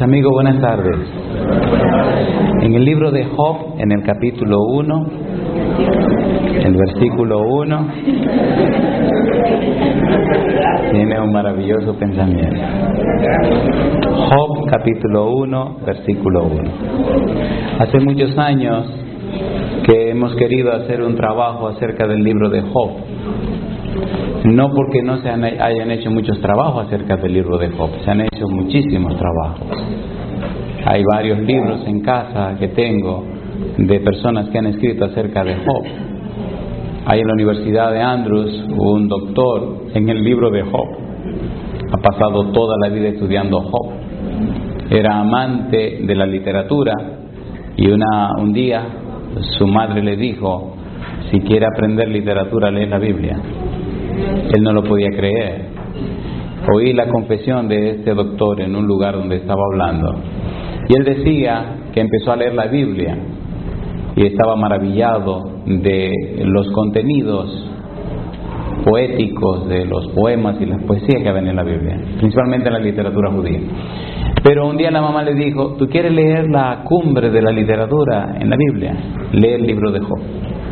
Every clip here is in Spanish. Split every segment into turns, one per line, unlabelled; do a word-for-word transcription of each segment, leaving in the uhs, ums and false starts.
amigos, buenas tardes. En el libro de Job, en el capítulo uno, el versículo uno, tiene un maravilloso pensamiento. Job, capítulo uno, versículo uno. Hace muchos años que hemos querido hacer un trabajo acerca del libro de Job. No porque no se han, hayan hecho muchos trabajos acerca del libro de Job, se han hecho muchísimos trabajos. Hay varios libros en casa que tengo de personas que han escrito acerca de Job. Hay en la Universidad de Andrews un doctor en el libro de Job. Ha pasado toda la vida estudiando Job. Era amante de la literatura y una, un día su madre le dijo: si quiere aprender literatura, lee la Biblia. Él no lo podía creer. Oí la confesión de este doctor en un lugar donde estaba hablando. Y él decía que empezó a leer la Biblia y estaba maravillado de los contenidos poéticos, de los poemas y las poesías que habían en la Biblia, principalmente en la literatura judía. Pero un día la mamá le dijo: ¿tú quieres leer la cumbre de la literatura en la Biblia? Lee el libro de Job.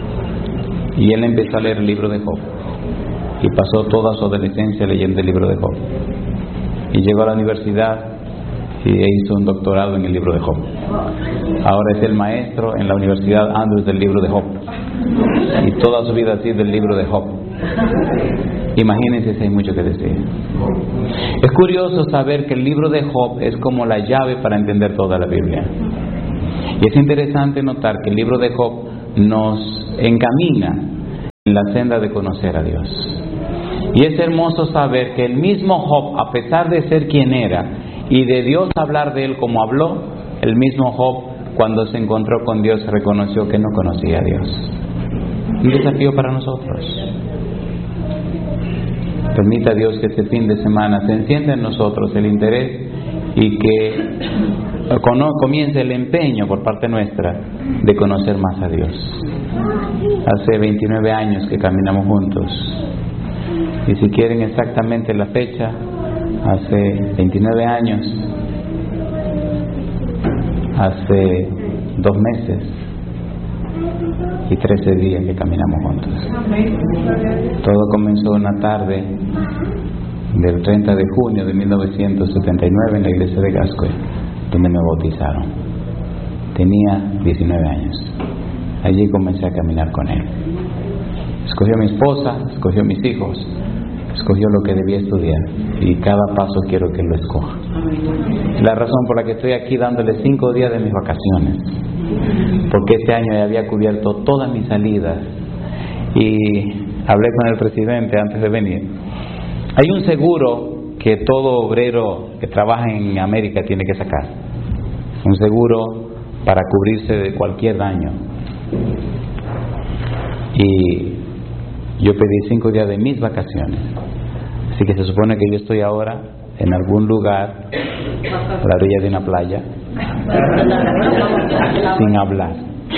Y él empezó a leer el libro de Job. Y pasó toda su adolescencia leyendo el libro de Job. Y llegó a la universidad y hizo un doctorado en el libro de Job. Ahora es el maestro en la Universidad Andrews del libro de Job. Y toda su vida ha sido el libro de Job. Imagínense si hay mucho que decir. Es curioso saber que el libro de Job es como la llave para entender toda la Biblia. Y es interesante notar que el libro de Job nos encamina en la senda de conocer a Dios. Y es hermoso saber que el mismo Job, a pesar de ser quien era y de Dios hablar de él como habló, el mismo Job, cuando se encontró con Dios, reconoció que no conocía a Dios. Un desafío para nosotros. Permita a Dios que este fin de semana se encienda en nosotros el interés y que comience el empeño por parte nuestra de conocer más a Dios. Hace veintinueve años que caminamos juntos. Y si quieren exactamente la fecha, hace veintinueve años, hace dos meses y trece días que caminamos juntos. Todo comenzó una tarde del treinta de junio de mil novecientos setenta y nueve en la iglesia de Gascoy, donde me bautizaron. Tenía diecinueve años. Allí comencé a caminar con él. Escogió a mi esposa, escogió a mis hijos, escogió lo que debía estudiar, y cada paso quiero que lo escoja. La razón por la que estoy aquí dándole cinco días de mis vacaciones, porque este año ya había cubierto todas mis salidas, y hablé con el presidente antes de venir. Hay un seguro que todo obrero que trabaja en América tiene que sacar, un seguro para cubrirse de cualquier daño. Y yo pedí cinco días de mis vacaciones. Así que se supone que yo estoy ahora en algún lugar a la orilla de una playa sin hablar.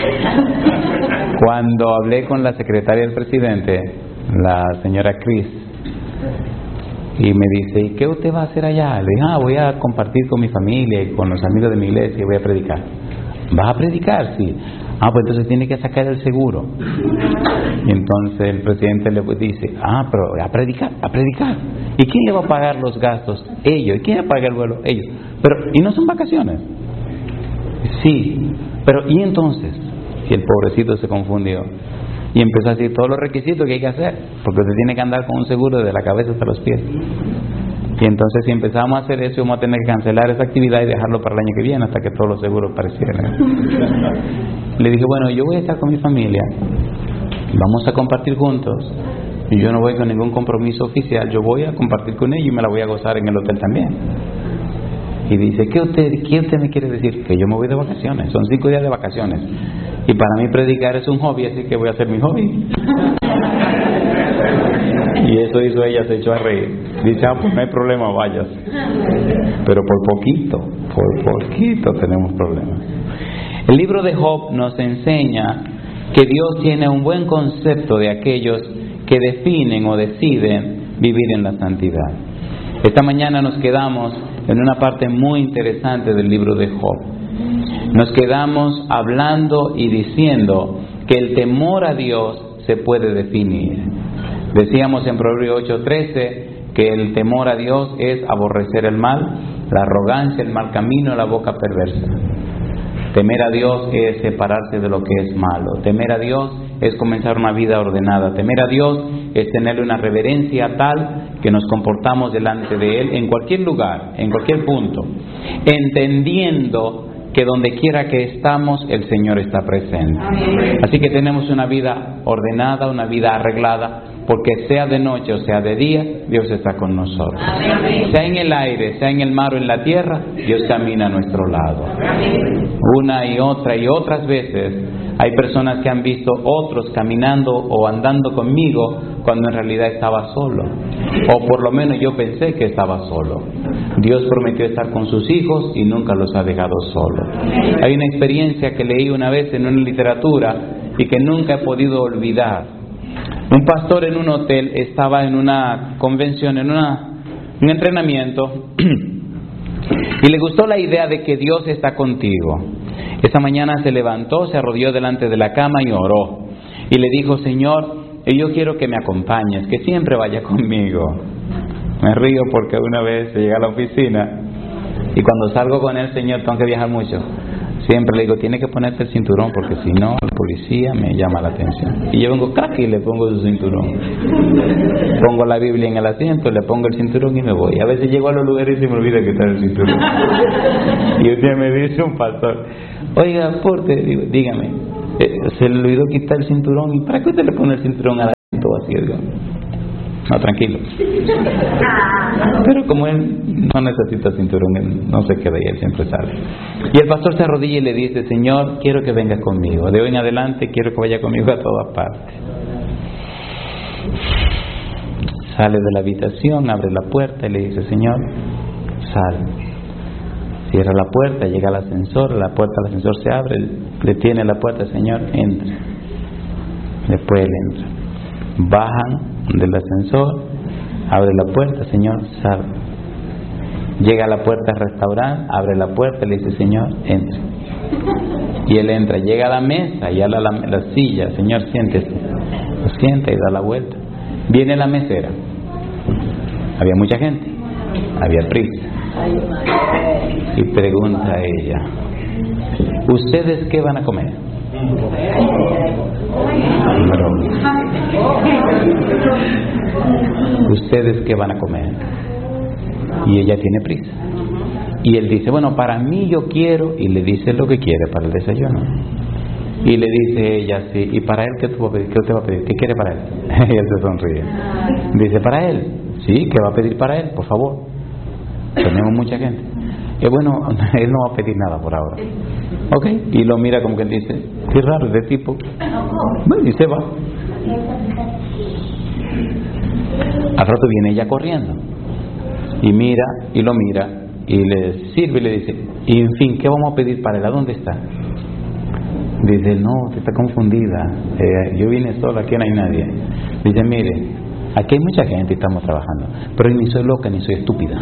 Cuando hablé con la secretaria del presidente, la señora Chris, y me dice: ¿y qué usted va a hacer allá? Le dije: ah, voy a compartir con mi familia y con los amigos de mi iglesia y voy a predicar. ¿Vas a predicar? Sí. Ah, pues entonces tiene que sacar el seguro. Y entonces el presidente le dice: ah, pero a predicar, a predicar. ¿Y quién le va a pagar los gastos? Ellos. ¿Y quién le paga el vuelo? Ellos. Pero, ¿y no son vacaciones? Sí. Pero, ¿y entonces? Y el pobrecito se confundió y empezó a decir todos los requisitos que hay que hacer, porque usted tiene que andar con un seguro desde la cabeza hasta los pies. Y entonces si empezamos a hacer eso, vamos a tener que cancelar esa actividad y dejarlo para el año que viene hasta que todos los seguros aparecieran. Le dije: bueno, yo voy a estar con mi familia, vamos a compartir juntos, y yo no voy con ningún compromiso oficial, yo voy a compartir con ellos y me la voy a gozar en el hotel también. Y dice: ¿qué usted, qué usted me quiere decir? Que yo me voy de vacaciones, son cinco días de vacaciones, y para mí predicar es un hobby, así que voy a hacer mi hobby. Y eso hizo ella, se echó a reír. Dice: ah, pues no hay problema, vayas. Pero por poquito, por poquito tenemos problemas. El libro de Job nos enseña que Dios tiene un buen concepto de aquellos que definen o deciden vivir en la santidad. Esta mañana nos quedamos en una parte muy interesante del libro de Job. Nos quedamos hablando y diciendo que el temor a Dios se puede definir. Decíamos en Proverbios ocho trece que el temor a Dios es aborrecer el mal, la arrogancia, el mal camino, la boca perversa. Temer a Dios es separarse de lo que es malo. Temer a Dios es comenzar una vida ordenada. Temer a Dios es tenerle una reverencia tal que nos comportamos delante de Él en cualquier lugar, en cualquier punto, entendiendo que donde quiera que estamos, el Señor está presente. Así que tenemos una vida ordenada, una vida arreglada, porque sea de noche o sea de día, Dios está con nosotros. Sea en el aire, sea en el mar o en la tierra, Dios camina a nuestro lado. Una y otra y otras veces hay personas que han visto otros caminando o andando conmigo cuando en realidad estaba solo, o por lo menos yo pensé que estaba solo. Dios prometió estar con sus hijos y nunca los ha dejado solos. Hay una experiencia que leí una vez en una literatura y que nunca he podido olvidar. Un pastor en un hotel estaba en una convención, en una, un entrenamiento, y le gustó la idea de que Dios está contigo. Esa mañana se levantó, se arrodilló delante de la cama y oró. Y le dijo: Señor, yo quiero que me acompañes, que siempre vaya conmigo. Me río porque una vez llegué a la oficina y cuando salgo con el Señor tengo que viajar mucho. Siempre le digo: tiene que ponerte el cinturón porque si no, el policía me llama la atención. Y yo vengo crack y le pongo su cinturón. Pongo la Biblia en el asiento, le pongo el cinturón y me voy. A veces llego a los lugares y se me olvida quitar el cinturón. Y un día me dice un pastor: oiga, aporte, digo, dígame, eh, se le olvidó quitar el cinturón. ¿Y para qué usted le pone el cinturón al asiento vacío? Digo, no, tranquilo. Pero como él no necesita cinturón, él no se queda ahí, él siempre sale. Y el pastor se arrodilla y le dice: Señor, quiero que venga conmigo. De hoy en adelante quiero que vaya conmigo a todas partes. Sale de la habitación, abre la puerta y le dice: Señor, sal. Cierra la puerta, llega al ascensor, la puerta del ascensor se abre, detiene la puerta: Señor, entra. Después él entra. Bajan del ascensor, abre la puerta: Señor, sal. Llega a la puerta del restaurante, abre la puerta y le dice: Señor, entra. Y él entra, llega a la mesa y a la, la, la silla: Señor, siéntese. Lo sienta y da la vuelta. Viene la mesera. Había mucha gente, había prisa. Y pregunta a ella: ¿ustedes qué van a comer? ¿Ustedes qué van a comer? Y ella tiene prisa. Y él dice: bueno, para mí yo quiero. Y le dice lo que quiere para el desayuno. Y le dice ella: sí. ¿Y para él qué tú vas a pedir? ¿Qué usted va a pedir? ¿Qué quiere para él? Y él se sonríe. Dice: para él. Sí, ¿qué va a pedir para él? Por favor. Tenemos mucha gente. Y bueno, él no va a pedir nada por ahora. Ok. Y lo mira como que dice: qué raro de tipo. Bueno, y se va. Al rato viene ella corriendo. Y mira, y lo mira, y le sirve y le dice: y en fin, ¿qué vamos a pedir para él? ¿A dónde está? Dice: no, usted está confundida. Eh, yo vine sola, aquí no hay nadie. Dice: mire, aquí hay mucha gente y estamos trabajando, pero ni soy loca ni soy estúpida.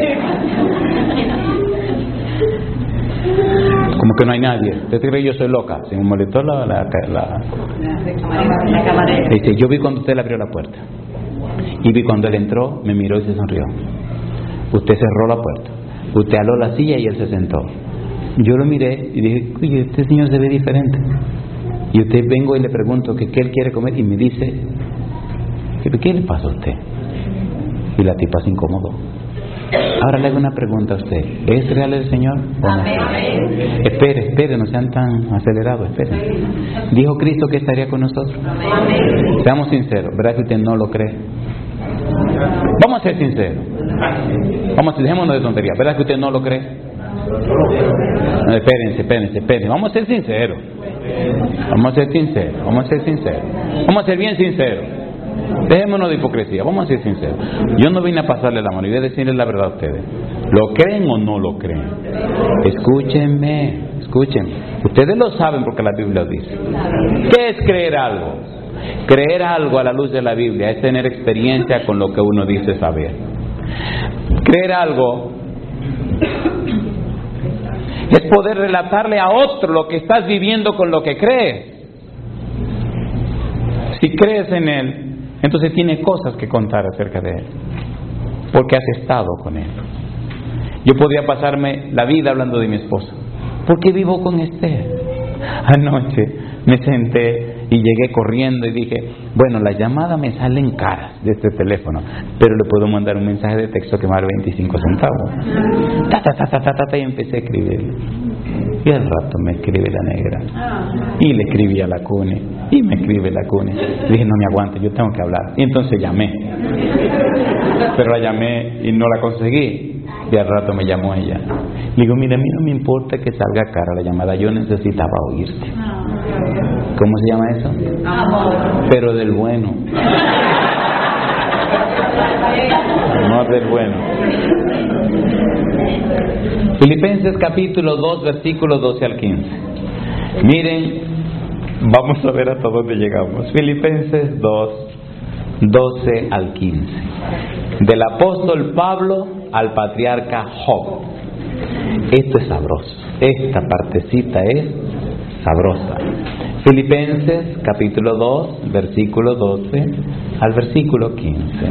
Como que no hay nadie. ¿Usted cree que yo soy loca? Se me molestó la la, la, la camarera. Dice: yo vi cuando usted le abrió la puerta. Y vi cuando él entró, me miró y se sonrió. Usted cerró la puerta. Usted aló la silla y él se sentó. Yo lo miré y dije: oye, este señor se ve diferente. Y usted vengo y le pregunto que qué él quiere comer y me dice: ¿qué le pasa a usted? Y la tipa se incomodó. Ahora le hago una pregunta a usted: ¿es real el Señor o no? Amén. Espere, espere, no sean tan acelerados, esperen. ¿Dijo Cristo que estaría con nosotros? Amén. Seamos sinceros, ¿verdad que usted no lo cree? Vamos a ser sinceros. Vamos, dejémonos de tonterías, ¿verdad que usted no lo cree? No, espérense, espérense, espérense. Vamos a ser sinceros. Vamos a ser sinceros, vamos a ser sinceros. Vamos a ser bien sinceros. Dejémonos de hipocresía, vamos a ser sinceros. Yo no vine a pasarle la mano, y voy a decirles la verdad a ustedes. ¿Lo creen o no lo creen? Escúchenme, escúchenme. Ustedes lo saben porque la Biblia lo dice. ¿Qué es creer algo? Creer algo a la luz de la Biblia es tener experiencia con lo que uno dice saber. Creer algo Es poder relatarle a otro lo que estás viviendo con lo que crees. Si crees en Él, entonces tiene cosas que contar acerca de Él, porque has estado con Él. Yo podría pasarme la vida hablando de mi esposa. ¿Por qué vivo con Esther? Anoche me senté y llegué corriendo y dije, bueno, la llamada me sale en caras de este teléfono, pero le puedo mandar un mensaje de texto que me vale veinticinco centavos. Ta, ta, ta, ta, ta, ta, ta, y empecé a escribir. Y al rato me escribe la negra. Y le escribí a la Cune. Y me escribe la Cune. Y dije, no me aguante, yo tengo que hablar. Y entonces llamé. Pero la llamé y no la conseguí. Y al rato me llamó ella. Le digo, mira, a mí no me importa que salga cara la llamada, yo necesitaba oírte. ¿Cómo se llama eso? Amor. Pero del bueno. No del bueno. Filipenses capítulo dos, versículos doce al quince. Miren, vamos a ver hasta dónde llegamos. Filipenses dos, doce al quince. Del apóstol Pablo al patriarca Job. Esto es sabroso. Esta partecita es sabrosa. Filipenses capítulo dos, versículo doce al versículo quince.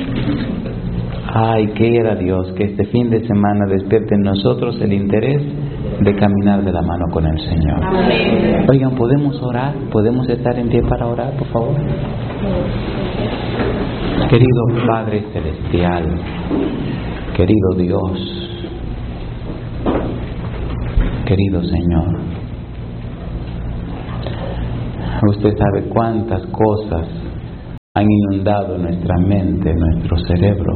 Ay, quiera Dios que este fin de semana despierte en nosotros el interés de caminar de la mano con el Señor. Amén. Oigan, ¿podemos orar? ¿Podemos estar en pie para orar, por favor? Querido Padre Celestial, querido Dios, querido Señor, usted sabe cuántas cosas han inundado nuestra mente, nuestro cerebro.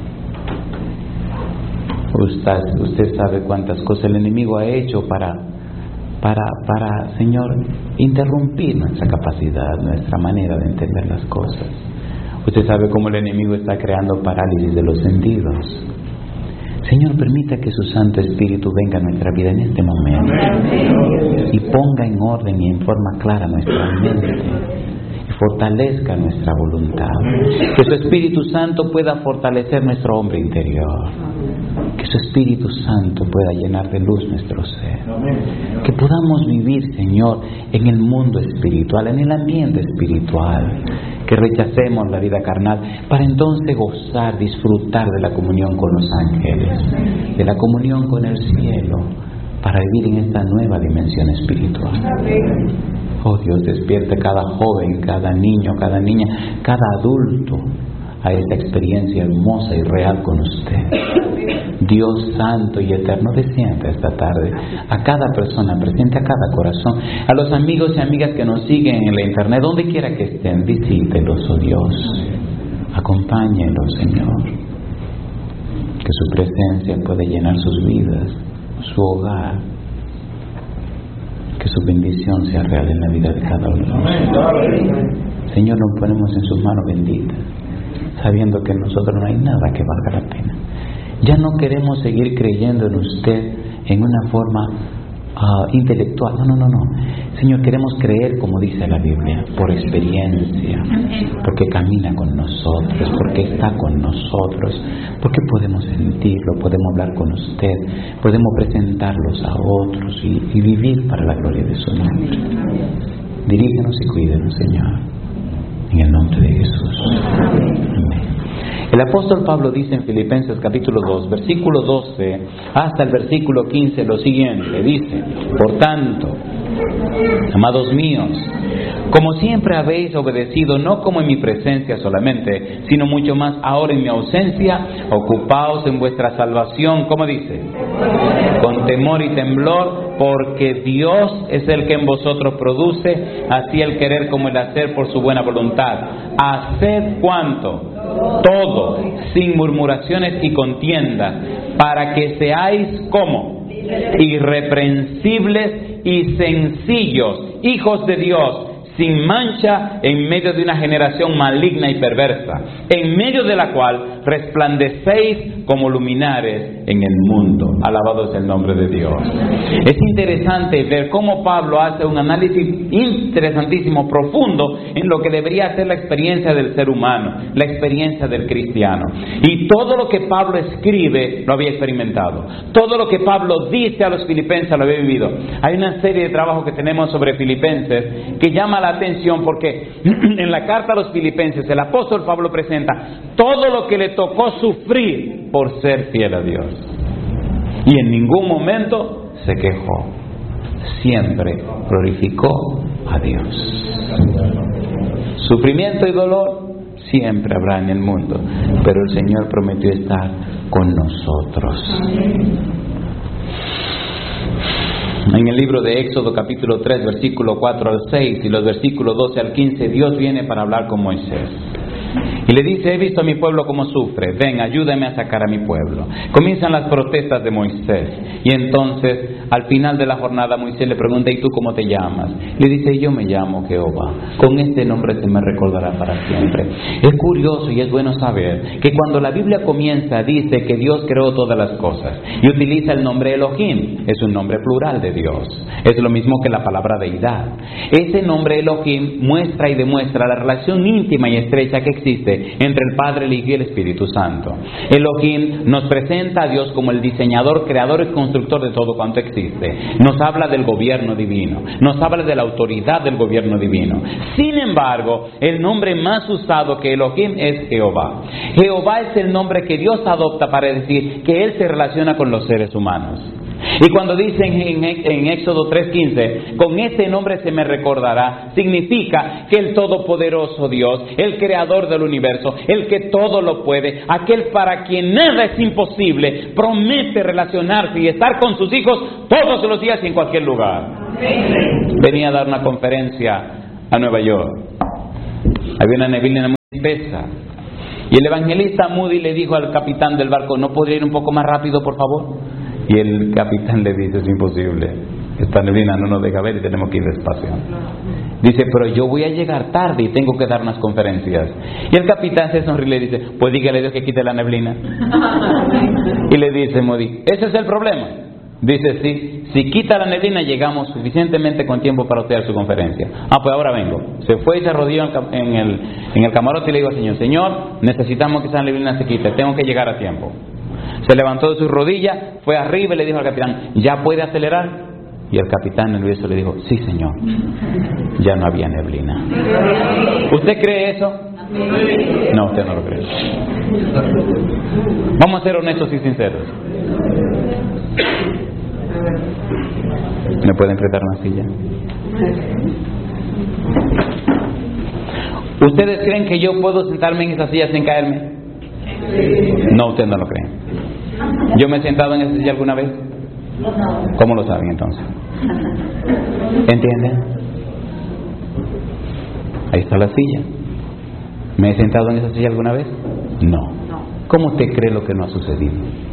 Usted, usted sabe cuántas cosas el enemigo ha hecho para, para, para, Señor, interrumpir nuestra capacidad, nuestra manera de entender las cosas. Usted sabe cómo el enemigo está creando parálisis de los sentidos. Señor, permita que su Santo Espíritu venga a nuestra vida en este momento y ponga en orden y en forma clara nuestra mente y fortalezca nuestra voluntad. Que su Espíritu Santo pueda fortalecer nuestro hombre interior. Que su Espíritu Santo pueda llenar de luz nuestro ser. Que podamos vivir, Señor, en el mundo espiritual, en el ambiente espiritual. Que rechacemos la vida carnal para entonces gozar, disfrutar de la comunión con los ángeles, de la comunión con el cielo, para vivir en esta nueva dimensión espiritual. Oh Dios, despierte cada joven, cada niño, cada niña, cada adulto a esta experiencia hermosa y real con usted. Dios santo y eterno, descienda esta tarde a cada persona presente, a cada corazón, a los amigos y amigas que nos siguen en la internet, donde quiera que estén, visítelos, oh Dios, acompáñenlos, Señor, que su presencia pueda llenar sus vidas, su hogar, que su bendición sea real en la vida de cada uno de nosotros. Señor, nos ponemos en sus manos benditas, sabiendo que en nosotros no hay nada que valga la pena. Ya no queremos seguir creyendo en usted en una forma uh, intelectual. No, no, no, no. Señor, queremos creer como dice la Biblia, por experiencia, porque camina con nosotros, porque está con nosotros, porque podemos sentirlo, podemos hablar con usted, podemos presentarlos a otros y, y vivir para la gloria de su nombre. Dirígenos y cuídenos, Señor, en el nombre de Jesús. Amén. El apóstol Pablo dice en Filipenses capítulo dos, versículo doce hasta el versículo quince lo siguiente, dice: por tanto, amados míos, como siempre habéis obedecido, no como en mi presencia solamente, sino mucho más ahora en mi ausencia, ocupaos en vuestra salvación, ¿cómo dice? Con temor y temblor, porque Dios es el que en vosotros produce así el querer como el hacer por su buena voluntad. Haced cuanto, todo, sin murmuraciones y contiendas, para que seáis como irreprensibles y sencillos, hijos de Dios, sin mancha en medio de una generación maligna y perversa, en medio de la cual resplandecéis como luminares en el mundo. Alabado sea el nombre de Dios. Es interesante ver cómo Pablo hace un análisis interesantísimo, profundo, en lo que debería ser la experiencia del ser humano, la experiencia del cristiano. Y todo lo que Pablo escribe lo había experimentado. Todo lo que Pablo dice a los filipenses lo había vivido. Hay una serie de trabajos que tenemos sobre Filipenses que llama la atención porque en la carta a los Filipenses el apóstol Pablo presenta todo lo que le tocó sufrir por ser fiel a Dios. Y en ningún momento se quejó. Siempre glorificó a Dios. Sufrimiento y dolor siempre habrá en el mundo, pero el Señor prometió estar con nosotros. En el libro de Éxodo capítulo tres, versículo cuatro al seis y los versículos doce al quince, Dios viene para hablar con Moisés. Y le dice: he visto a mi pueblo cómo sufre, ven, ayúdame a sacar a mi pueblo. Comienzan las protestas de Moisés. Y entonces, al final de la jornada, Moisés le pregunta: ¿y tú cómo te llamas? Le dice: yo me llamo Jehová. Con este nombre se me recordará para siempre. Es curioso y es bueno saber que cuando la Biblia comienza, dice que Dios creó todas las cosas. Y utiliza el nombre Elohim. Es un nombre plural de Dios. Es lo mismo que la palabra deidad. Ese nombre Elohim muestra y demuestra la relación íntima y estrecha que existe entre el Padre, el Hijo y el Espíritu Santo. Elohim nos presenta a Dios como el diseñador, creador y constructor de todo cuanto existe. Nos habla del gobierno divino, nos habla de la autoridad del gobierno divino. Sin embargo, el nombre más usado que Elohim es Jehová. Jehová es el nombre que Dios adopta para decir que Él se relaciona con los seres humanos. Y cuando dicen en, en Éxodo tres quince, con este nombre se me recordará, significa que el todopoderoso Dios, el creador del universo, el que todo lo puede, aquel para quien nada es imposible, promete relacionarse y estar con sus hijos todos los días y en cualquier lugar. Venía a dar una conferencia a Nueva York. Había una neblina muy espesa y el evangelista Moody le dijo al capitán del barco: ¿no podría ir un poco más rápido, por favor? Y el capitán le dice: es imposible, esta neblina no nos deja ver y tenemos que ir despacio. Dice: pero yo voy a llegar tarde y tengo que dar unas conferencias. Y el capitán se sonríe y le dice: pues dígale a Dios que quite la neblina. Y le dice Moody: ese es el problema. Dice: sí, si quita la neblina llegamos suficientemente con tiempo para usted dar su conferencia. Ah, pues ahora vengo. Se fue y se arrodilló en el, en el camarote y le dijo al Señor: Señor, necesitamos que esa neblina se quite, tengo que llegar a tiempo. Se levantó de sus rodillas, fue arriba y le dijo al capitán: ¿ya puede acelerar? Y el capitán nervioso le dijo: sí, señor. Ya no había neblina. ¿Usted cree eso? No, usted no lo cree. Vamos a ser honestos y sinceros. ¿Me pueden prestar una silla? ¿Ustedes creen que yo puedo sentarme en esa silla sin caerme? No, usted no lo cree. ¿Yo me he sentado en esa silla alguna vez? ¿Cómo lo saben entonces? ¿Entienden? Ahí está la silla. ¿Me he sentado en esa silla alguna vez? No. ¿Cómo usted cree lo que no ha sucedido?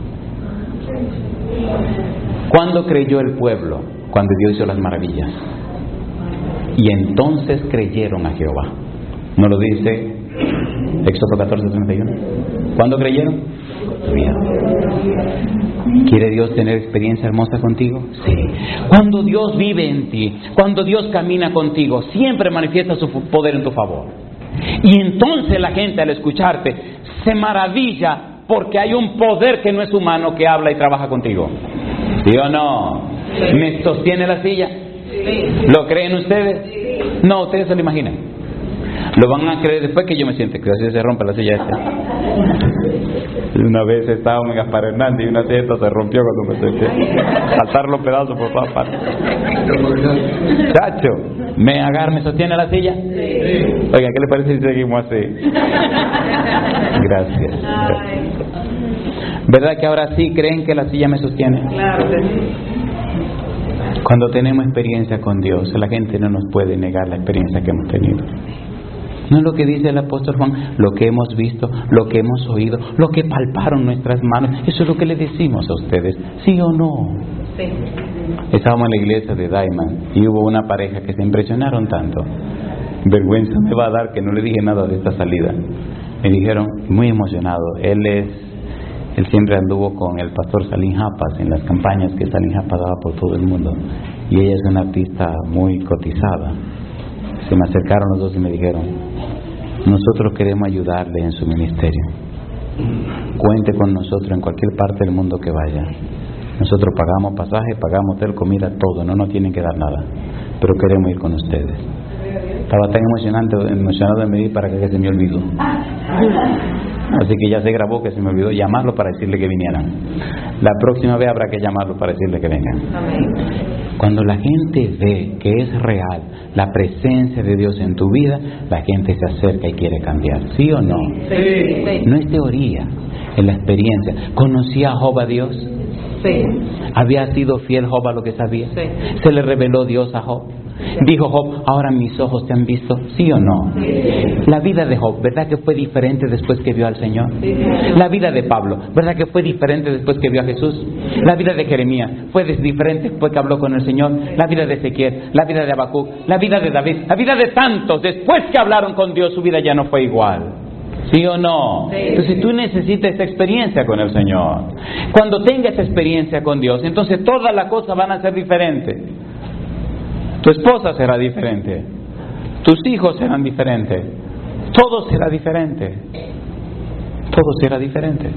¿Cuándo creyó el pueblo? Cuando Dios hizo las maravillas. Y entonces creyeron a Jehová. ¿No lo dice Éxodo catorce treinta y uno? ¿Cuándo creyeron? Bien. ¿Quiere Dios tener experiencia hermosa contigo? Sí. Cuando Dios vive en ti, cuando Dios camina contigo, siempre manifiesta su poder en tu favor. Y entonces la gente, al escucharte, se maravilla porque hay un poder que no es humano que habla y trabaja contigo. ¿Sí o no? ¿Me sostiene la silla? ¿Lo creen ustedes? No, ustedes se lo imaginan. Lo van a creer después que yo me siente, que así se rompe la silla esta. Una vez estaba en Gaspar Hernández y una silla se rompió cuando me senté. Saltar los pedazos por todas partes. Chacho, ¿me agarra, me sostiene la silla? Oiga, ¿qué le parece si seguimos así? Gracias. ¿Verdad que ahora sí creen que la silla me sostiene? Claro que sí. Cuando tenemos experiencia con Dios, la gente no nos puede negar la experiencia que hemos tenido. No es lo que dice el apóstol Juan: lo que hemos visto, lo que hemos oído, lo que palparon nuestras manos. Eso es lo que le decimos a ustedes, ¿sí o no? Sí. Estábamos en la iglesia de Diamond y hubo una pareja que se impresionaron tanto. Vergüenza me va a dar que no le dije nada de esta salida. me dijeron, muy emocionado, él es, él siempre anduvo con el pastor Salim Japas en las campañas que Salim Japas daba por todo el mundo, y ella es una artista muy cotizada. Se me acercaron los dos y me dijeron, nosotros queremos ayudarle en su ministerio, cuente con nosotros en cualquier parte del mundo que vaya, nosotros pagamos pasaje, pagamos hotel, comida, todo, no nos tienen que dar nada, pero queremos ir con ustedes. Estaba tan emocionante, emocionado de venir para que se me olvidó. Así que ya se grabó que se me olvidó llamarlo para decirle que vinieran. La próxima vez habrá que llamarlo para decirle que vengan. Cuando la gente ve que es real la presencia de Dios en tu vida, la gente se acerca y quiere cambiar. ¿Sí o no?
Sí.
No es teoría, es la experiencia. ¿Conocía Job a Dios?
Sí.
¿Había sido fiel Job a lo que sabía?
Sí.
¿Se le reveló Dios a Job? Dijo Job, ahora mis ojos te han visto, ¿sí o no?
Sí.
La vida de Job, ¿verdad que fue diferente después que vio al Señor?
Sí.
La vida de Pablo, ¿verdad que fue diferente después que vio a Jesús? La vida de Jeremías, ¿fue diferente después que habló con el Señor? La vida de Ezequiel, la vida de Habacuc, la vida de David, la vida de tantos, después que hablaron con Dios, su vida ya no fue igual. ¿Sí o no?
Sí.
Entonces tú necesitas esta experiencia con el Señor. Cuando tengas esa experiencia con Dios, entonces todas las cosas van a ser diferentes. Tu esposa será diferente, tus hijos serán diferentes, todo será diferente, todo será diferente.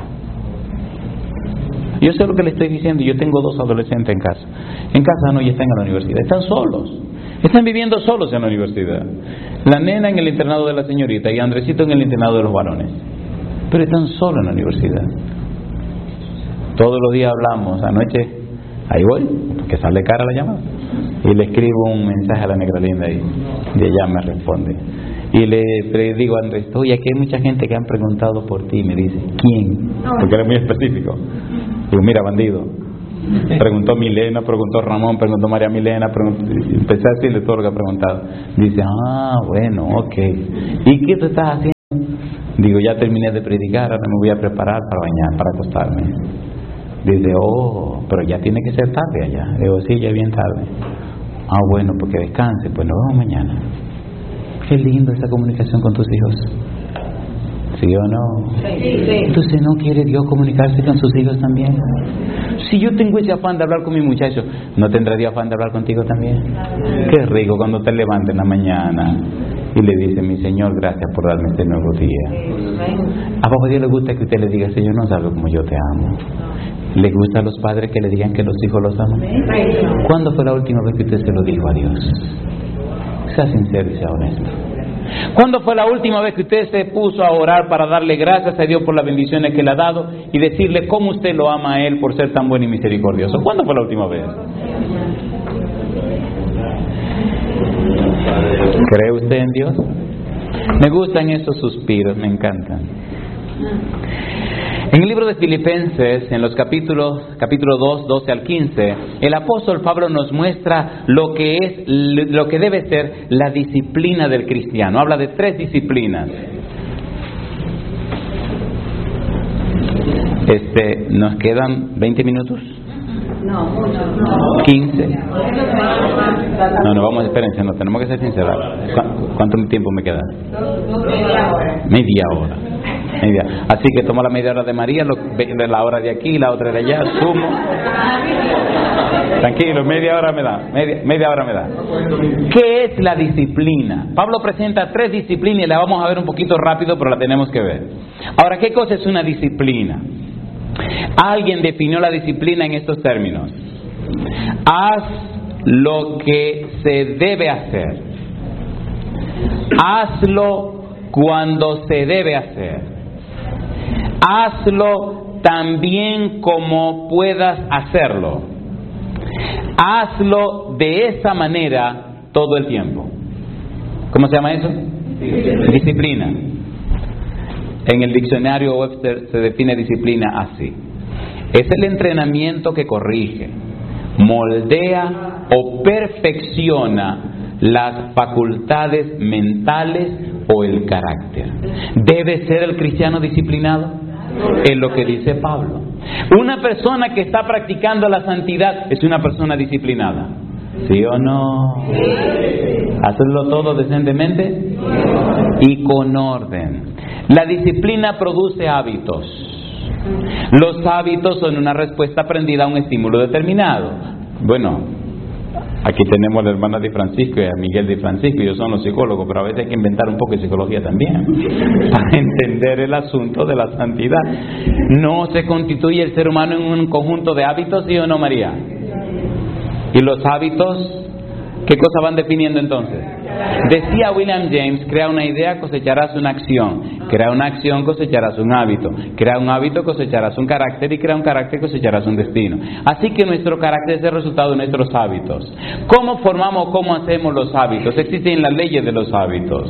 Yo sé lo que le estoy diciendo. Yo tengo dos adolescentes en casa. En casa no, ya están en la universidad, están solos, están viviendo solos en la universidad. La nena en el internado de la señorita y Andresito en el internado de los varones, pero están solos en la universidad. Todos los días hablamos. Anoche, ahí voy, porque sale cara la llamada, y le escribo un mensaje a la negra linda y, y ella me responde. Y le, le digo a Andrés, oye, aquí hay mucha gente que han preguntado por ti. Me dice, ¿quién? Porque era muy específico. Digo, mira, bandido. Preguntó Milena, preguntó Ramón, preguntó María Milena, preguntó, empecé a decirle todo lo que ha preguntado. Dice, ah, bueno, ok. ¿Y qué tú estás haciendo? Digo, ya terminé de predicar, ahora me voy a preparar para bañar, para acostarme. Dice, oh, pero ya tiene que ser tarde allá. Digo, sí, ya es bien tarde. Ah, bueno, porque descanse, pues nos vemos mañana. Qué lindo esa comunicación con tus hijos. ¿Sí o no?
Sí, sí.
Entonces, ¿no quiere Dios comunicarse con sus hijos también? Si yo tengo ese afán de hablar con mi muchacho, ¿no tendrá Dios afán de hablar contigo también? Qué rico cuando te levantes en la mañana y le dices, mi Señor, gracias por darme este nuevo día. ¿A poco a Dios le gusta que usted le diga, Señor, no sabe cómo yo te amo? ¿Le gusta a los padres que le digan que los hijos los aman? ¿Cuándo fue la última vez que usted se lo dijo a Dios? Sea sincero y sea honesto. ¿Cuándo fue la última vez que usted se puso a orar para darle gracias a Dios por las bendiciones que le ha dado y decirle cómo usted lo ama a Él por ser tan bueno y misericordioso? ¿Cuándo fue la última vez? ¿Cree usted en Dios? Me gustan esos suspiros, me encantan. En el libro de Filipenses, en los capítulos, capítulo dos, doce al quince, el apóstol Pablo nos muestra lo que es, lo que debe ser la disciplina del cristiano. Habla de tres disciplinas. Este, ¿nos quedan veinte minutos?
No, mucho, no.
quince. No, no, vamos, espérense, no, tenemos que ser sinceros. ¿Cuánto tiempo me queda?
Media hora.
Media hora. Media. Así que tomo la media hora de María, lo, la hora de aquí, la otra de allá, sumo. Tranquilo, media hora me da, media, media hora me da. ¿Qué es la disciplina? Pablo presenta tres disciplinas y la vamos a ver un poquito rápido, pero la tenemos que ver. Ahora, ¿qué cosa es una disciplina? Alguien definió la disciplina en estos términos: haz lo que se debe hacer, hazlo cuando se debe hacer, hazlo tan bien como puedas hacerlo, hazlo de esa manera todo el tiempo. ¿Cómo se llama eso? Disciplina. En el diccionario Webster se define disciplina así: es el entrenamiento que corrige, moldea o perfecciona las facultades mentales o el carácter. ¿Debe ser el cristiano disciplinado? Es lo que dice Pablo. Una persona que está practicando la santidad es una persona disciplinada. ¿Sí o no? Hacerlo todo decentemente y con orden. La disciplina produce hábitos. Los hábitos son una respuesta aprendida a un estímulo determinado. Bueno, aquí tenemos a la hermana de Francisco y a Miguel de Francisco, ellos son los psicólogos, pero a veces hay que inventar un poco de psicología también para entender el asunto de la santidad. No se constituye el ser humano en un conjunto de hábitos, ¿sí o no, María? Y los hábitos, ¿qué cosa van definiendo entonces? Decía William James, crea una idea, cosecharás una acción. Crea una acción, cosecharás un hábito. Crea un hábito, cosecharás un carácter. Y crea un carácter, cosecharás un destino. Así que nuestro carácter es el resultado de nuestros hábitos. ¿Cómo formamos, cómo hacemos los hábitos? Existen las leyes de los hábitos.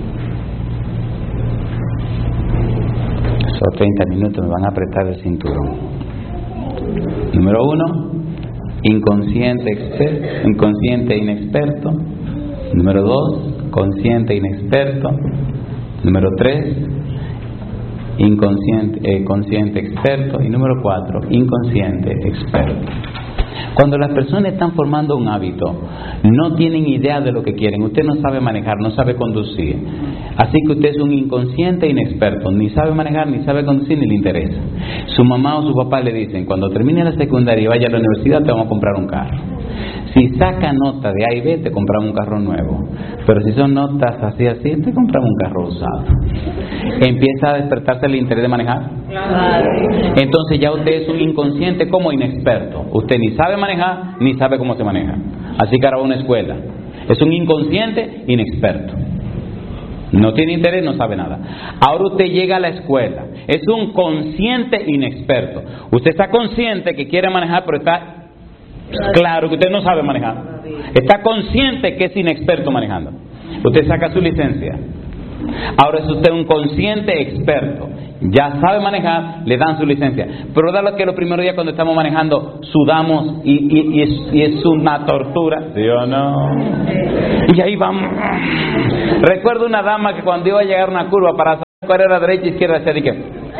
Esos treinta minutos me van a apretar el cinturón. Número uno, inconsciente, experto, inconsciente inexperto. Número dos, consciente inexperto. Número tres, inconsciente, eh, consciente experto. Y número cuatro, inconsciente experto. Cuando las personas están formando un hábito, no tienen idea de lo que quieren. Usted no sabe manejar, no sabe conducir. Así que usted es un inconsciente inexperto. Ni sabe manejar, ni sabe conducir, ni le interesa. Su mamá o su papá le dicen, cuando termine la secundaria y vaya a la universidad, te vamos a comprar un carro. Si saca nota de A y B, te compramos un carro nuevo. Pero si son notas así, así, te compramos un carro usado. Empieza a despertarse el interés de manejar. Entonces ya usted es un inconsciente como inexperto. Usted ni sabe manejar, ni sabe cómo se maneja. Así que ahora va a una escuela. Es un inconsciente inexperto. No tiene interés, no sabe nada. Ahora usted llega a la escuela. Es un consciente inexperto. Usted está consciente que quiere manejar, pero está claro que usted no sabe manejar. Está consciente que es inexperto manejando. Usted saca su licencia. Ahora es usted un consciente experto. Ya sabe manejar, le dan su licencia. Pero dado que los primeros días cuando estamos manejando sudamos y, y, y, es, y es una tortura, ¿sí o no? Y ahí vamos. Recuerdo una dama que cuando iba a llegar a una curva para saber cuál era la derecha e izquierda, decía, ¿qué?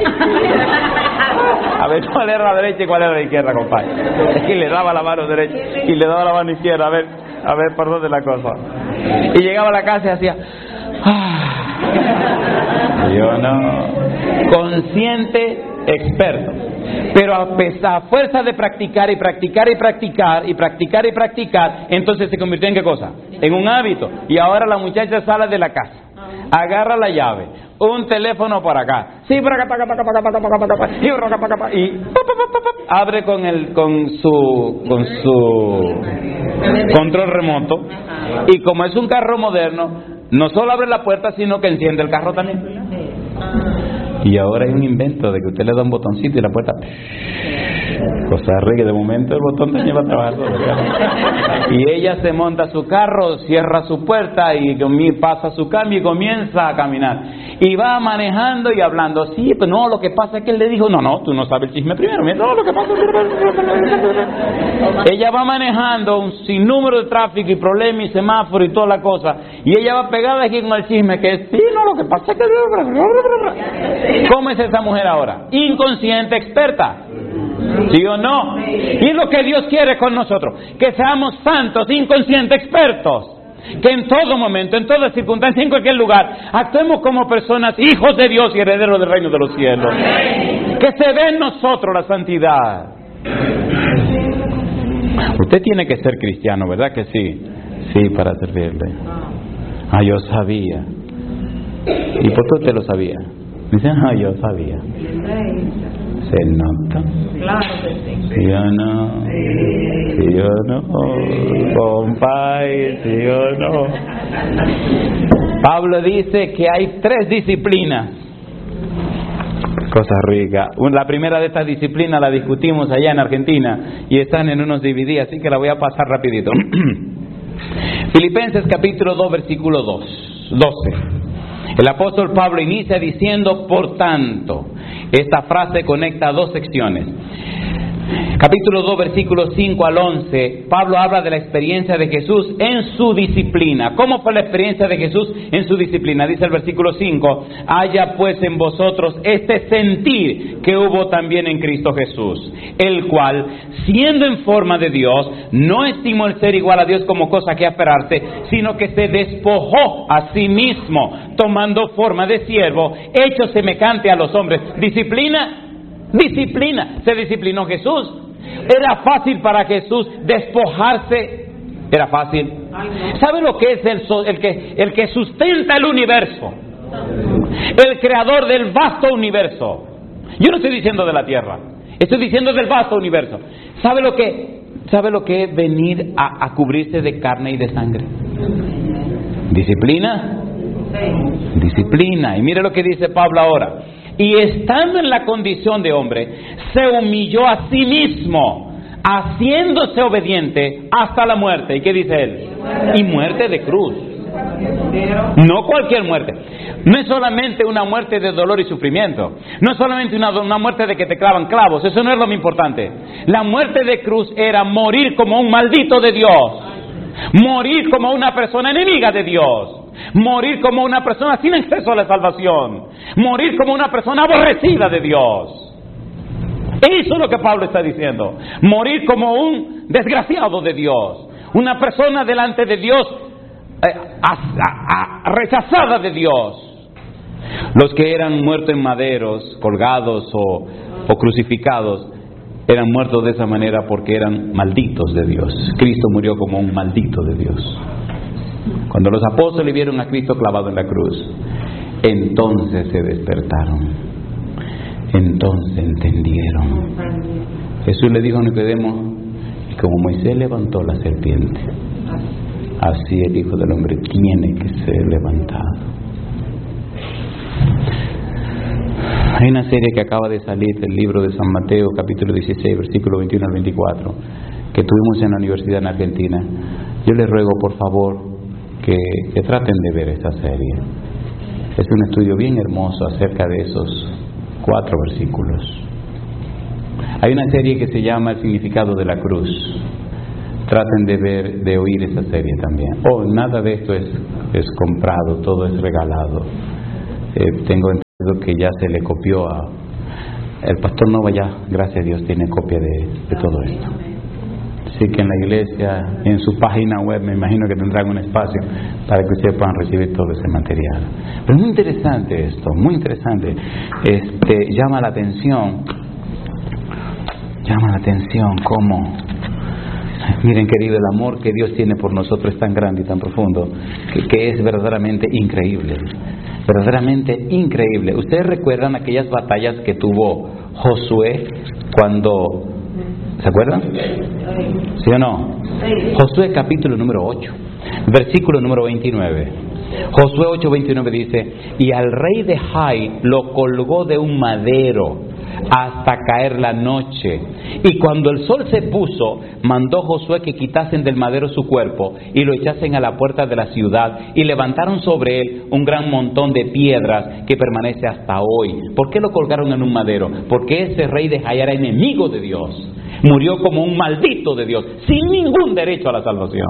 A ver cuál era la derecha y cuál era la izquierda, compadre. Es que le daba la mano derecha y le daba la mano izquierda, a ver, a ver por dónde la cosa. Y llegaba a la casa y hacía, ah, yo no. Consciente, experto. Pero a pesar, a fuerza de practicar y practicar y practicar y practicar y practicar, entonces se convirtió en ¿qué cosa? En un hábito. Y ahora la muchacha sale de la casa, agarra la llave, un teléfono por acá, sí, por acá, para acá, para acá, para acá, para acá, para acá, y por acá, para acá, y abre con el, con su, con su control remoto. Y como es un carro moderno, no solo abre la puerta, sino que enciende el carro también. Y ahora hay un invento de que usted le da un botoncito y la puerta, cosa rica, de momento el botón te lleva a trabajar solo. Y ella se monta a su carro, cierra su puerta y pasa su cambio y comienza a caminar. Y va manejando y hablando. Sí, pero no, lo que pasa es que él le dijo, no, no, tú no sabes el chisme primero. No, lo que pasa es que... Ella va manejando un sinnúmero de tráfico y problemas y semáforo y toda la cosa. Y ella va pegada aquí con el chisme que es, sí, no, lo que pasa es que... ¿Cómo es esa mujer ahora? Inconsciente experta. ¿Sí o no? Y es lo que Dios quiere con nosotros, que seamos santos, inconscientes, expertos, que en todo momento, en toda circunstancia, en cualquier lugar, actuemos como personas, hijos de Dios y herederos del reino de los cielos. Que se ve en nosotros la santidad. Usted tiene que ser cristiano, ¿verdad que sí? Sí, para servirle. Ah, yo sabía. ¿Y por qué usted lo sabía? Dicen, ah, yo sabía. Se nota.
Claro que sí.
¿Sí o no? ¿Sí o no? Compay, ¿sí o no? Pablo dice que hay tres disciplinas. Cosa rica. La primera de estas disciplinas la discutimos allá en Argentina y están en unos D V D, así que la voy a pasar rapidito. Filipenses capítulo dos, versículo dos, doce. El apóstol Pablo inicia diciendo, por tanto. Esta frase conecta dos secciones. capítulo dos, versículos cinco al once, Pablo habla de la experiencia de Jesús en su disciplina. ¿Cómo fue la experiencia de Jesús en su disciplina? Dice el versículo cinco, haya pues en vosotros este sentir que hubo también en Cristo Jesús, el cual, siendo en forma de Dios, no estimó el ser igual a Dios como cosa que aferrarse, sino que se despojó a sí mismo, tomando forma de siervo, hecho semejante a los hombres. Disciplina, disciplina, se disciplinó Jesús. Era fácil para Jesús despojarse. Era fácil. ¿Sabe lo que es el, el, que, el que sustenta el universo? El creador del vasto universo. Yo no estoy diciendo de la tierra, estoy diciendo del vasto universo. ¿Sabe lo que, sabe lo que es venir a, a cubrirse de carne y de sangre? ¿Disciplina? Disciplina. Y mire lo que dice Pablo ahora. Y estando en la condición de hombre, se humilló a sí mismo, haciéndose obediente hasta la muerte. ¿Y qué dice él? Y muerte de cruz. No cualquier muerte. No es solamente una muerte de dolor y sufrimiento. No es solamente una, una muerte de que te clavan clavos. Eso no es lo más importante. La muerte de cruz era morir como un maldito de Dios. Morir como una persona enemiga de Dios. Morir como una persona sin acceso a la salvación. Morir como una persona aborrecida de Dios. Eso es lo que Pablo está diciendo. Morir como un desgraciado de Dios. Una persona delante de Dios eh, a, a, a, rechazada de Dios. Los que eran muertos en maderos, colgados o, o crucificados, eran muertos de esa manera porque eran malditos de Dios. Cristo murió como un maldito de Dios. Cuando los apóstoles vieron a Cristo clavado en la cruz, entonces se despertaron, entonces entendieron. Jesús le dijo a Nicodemo, y como Moisés levantó la serpiente, así el Hijo del Hombre tiene que ser levantado. Hay una serie que acaba de salir del libro de San Mateo, capítulo dieciséis, versículo veintiuno al veinticuatro, que tuvimos en la universidad en Argentina. Yo les ruego, por favor, que, que traten de ver esta serie. Es un estudio bien hermoso acerca de esos cuatro versículos. Hay una serie que se llama El significado de la cruz. Traten de ver, de oír esa serie también. Oh, nada de esto es, es comprado, todo es regalado. Eh, tengo entendido que ya se le copió a el pastor Nova, ya, gracias a Dios, tiene copia de, de todo esto. Así que en la iglesia, en su página web, me imagino que tendrán un espacio para que ustedes puedan recibir todo ese material. Pero es muy interesante esto, muy interesante. Este, llama la atención, llama la atención cómo, miren querido, el amor que Dios tiene por nosotros es tan grande y tan profundo, que, que es verdaderamente increíble, verdaderamente increíble. ¿Ustedes recuerdan aquellas batallas que tuvo Josué cuando... ¿Se acuerdan? ¿Sí o no? Josué capítulo número ocho, versículo número veintinueve. Josué ocho, veintinueve dice, y al rey de Jai lo colgó de un madero hasta caer la noche. Y cuando el sol se puso, mandó Josué que quitasen del madero su cuerpo y lo echasen a la puerta de la ciudad, y levantaron sobre él un gran montón de piedras que permanece hasta hoy. ¿Por qué lo colgaron en un madero? Porque ese rey de Jai era enemigo de Dios. Murió como un maldito de Dios, sin ningún derecho a la salvación.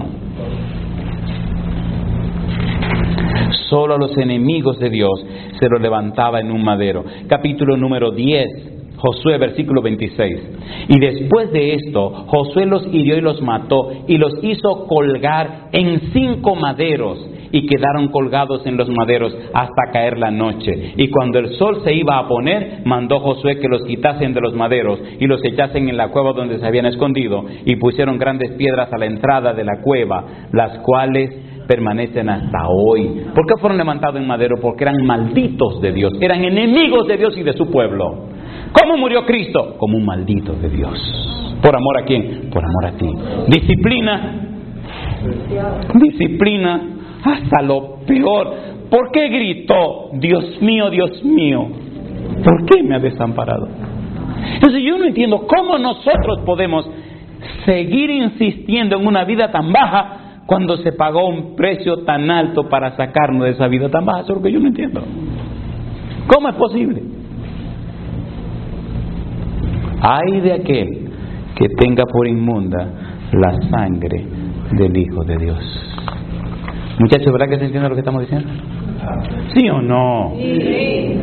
Solo a los enemigos de Dios se lo levantaba en un madero. Capítulo número diez, Josué, versículo veintiséis. Y después de esto, Josué los hirió y los mató, y los hizo colgar en cinco maderos, y quedaron colgados en los maderos hasta caer la noche. Y cuando el sol se iba a poner, mandó Josué que los quitasen de los maderos y los echasen en la cueva donde se habían escondido, y pusieron grandes piedras a la entrada de la cueva, las cuales permanecen hasta hoy. ¿Por qué fueron levantados en madero? Porque eran malditos de Dios, eran enemigos de Dios y de su pueblo. ¿Cómo murió Cristo? Como un maldito de Dios. ¿Por amor a quién? Por amor a ti. Disciplina, disciplina hasta lo peor. ¿Por qué gritó, Dios mío, Dios mío, ¿por qué me has desamparado? Entonces yo no entiendo cómo nosotros podemos seguir insistiendo en una vida tan baja cuando se pagó un precio tan alto para sacarnos de esa vida tan baja. Eso es lo que yo no entiendo. ¿Cómo es posible? Ay de aquel que tenga por inmunda la sangre del Hijo de Dios. Muchachos, ¿verdad que se entiende lo que estamos diciendo? ¿Sí o no? Sí.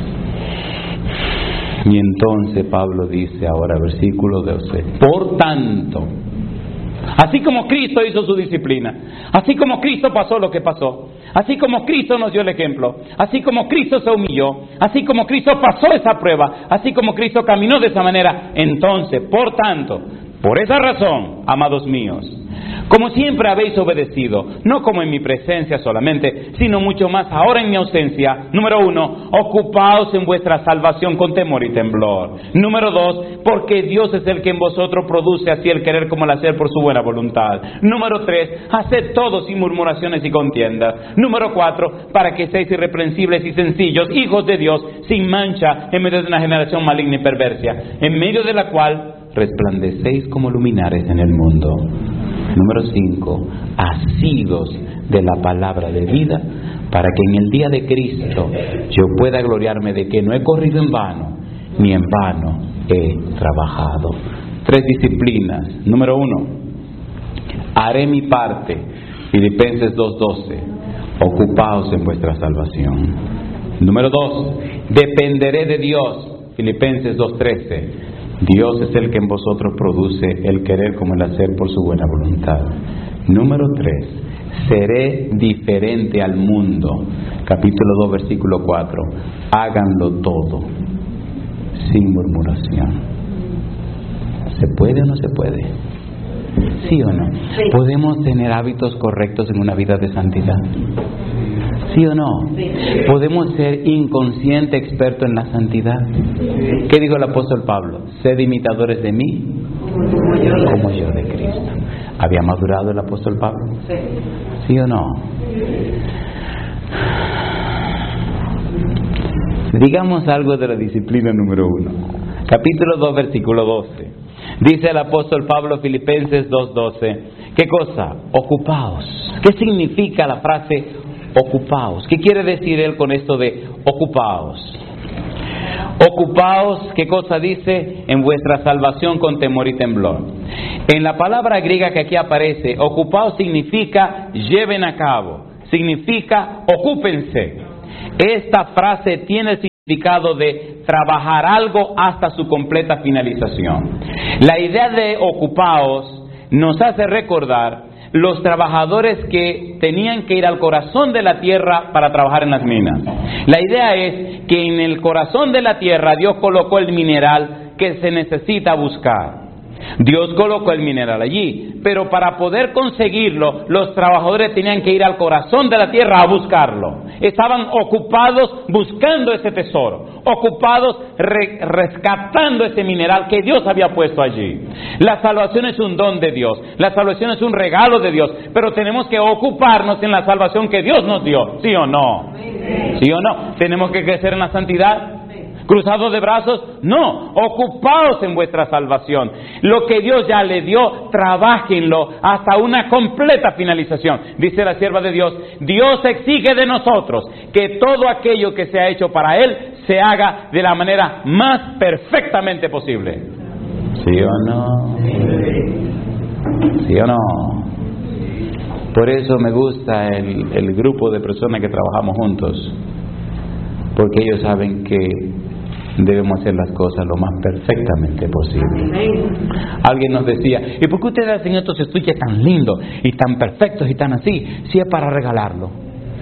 Y entonces Pablo dice ahora, versículo doce, por tanto, así como Cristo hizo su disciplina, así como Cristo pasó lo que pasó, así como Cristo nos dio el ejemplo, así como Cristo se humilló, así como Cristo pasó esa prueba, así como Cristo caminó de esa manera, entonces, por tanto, por esa razón, amados míos, como siempre habéis obedecido, no como en mi presencia solamente, sino mucho más ahora en mi ausencia. Número uno, ocupaos en vuestra salvación con temor y temblor. Número dos, porque Dios es el que en vosotros produce así el querer como el hacer por su buena voluntad. Número tres, haced todo sin murmuraciones y contiendas. Número cuatro, para que seáis irreprensibles y sencillos, hijos de Dios, sin mancha, en medio de una generación maligna y perversa, en medio de la cual resplandecéis como luminares en el mundo. Número cinco, asidos de la palabra de vida, para que en el día de Cristo yo pueda gloriarme de que no he corrido en vano, ni en vano he trabajado. Tres disciplinas. Número uno, haré mi parte. Filipenses dos doce, ocupaos en vuestra salvación. Número dos, dependeré de Dios. Filipenses dos trece, Dios es el que en vosotros produce el querer como el hacer por su buena voluntad. Número tres, seré diferente al mundo. Capítulo dos, versículo cuatro. Háganlo todo sin murmuración. ¿Se puede o no se puede? ¿Sí o no? Sí. ¿Podemos tener hábitos correctos en una vida de santidad? ¿Sí o no? Sí. ¿Podemos ser inconsciente experto en la santidad? Sí. ¿Qué dijo el apóstol Pablo? Sed imitadores de mí como yo de Cristo. ¿Había madurado el apóstol Pablo? Sí. ¿Sí o no? Digamos algo de la disciplina número uno. Capítulo dos, versículo doce. Dice el apóstol Pablo, Filipenses dos doce. ¿Qué cosa? Ocupaos. ¿Qué significa la frase ocupaos? ¿Qué quiere decir él con esto de ocupaos? Ocupaos, ¿qué cosa dice? En vuestra salvación con temor y temblor. En la palabra griega que aquí aparece, ocupaos significa lleven a cabo, significa ocúpense. Esta frase tiene el significado de trabajar algo hasta su completa finalización. La idea de ocupaos nos hace recordar los trabajadores que tenían que ir al corazón de la tierra para trabajar en las minas. La idea es que en el corazón de la tierra Dios colocó el mineral que se necesita buscar. Dios colocó el mineral allí, pero para poder conseguirlo, los trabajadores tenían que ir al corazón de la tierra a buscarlo. Estaban ocupados buscando ese tesoro, ocupados re- rescatando ese mineral que Dios había puesto allí. La salvación es un don de Dios, la salvación es un regalo de Dios, pero tenemos que ocuparnos en la salvación que Dios nos dio, ¿sí o no? ¿Sí o no? ¿Tenemos que crecer en la santidad? ¿Cruzados de brazos? No, ocupaos en vuestra salvación. Lo que Dios ya le dio, trabájenlo hasta una completa finalización. Dice la sierva de Dios, Dios exige de nosotros que todo aquello que se ha hecho para Él se haga de la manera más perfectamente posible. ¿Sí o no? ¿Sí o no? Por eso me gusta el, el grupo de personas que trabajamos juntos, porque ellos saben que debemos hacer las cosas lo más perfectamente posible. Alguien nos decía, ¿y por qué ustedes hacen estos estuches tan lindos y tan perfectos y tan así, si es para regalarlo?